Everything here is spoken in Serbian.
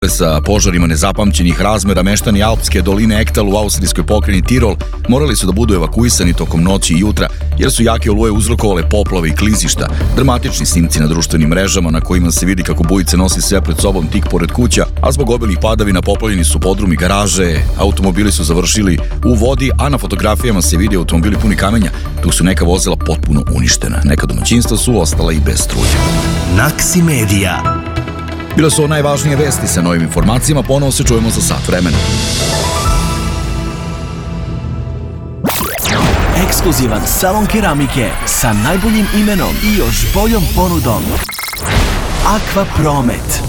Sa požarima nezapamćenih razmera meštani Alpske doline Ektal u austrijskoj pokrajini Tirol morali su da budu evakuisani tokom noći i jutra jer su jake oluje uzrokovale poplave i klizišta. Dramatični snimci na društvenim mrežama na kojima se vidi kako bujice nosi sve pred sobom tik pored kuća, a zbog obilnih padavina poplavljeni su podrumi, garaže, automobili su završili u vodi, a na fotografijama se vidi automobili puni kamenja, dok su neka vozila potpuno uništena. Neka domaćinstva su ostala i bez struje. Naksi Medija. Bile su najvažnije vesti. Sa novim informacijama ponovo se čujemo za sat vremena. Ekskluzivan salon keramike sa najboljim imenom i još boljom ponudom. Aqua Promet.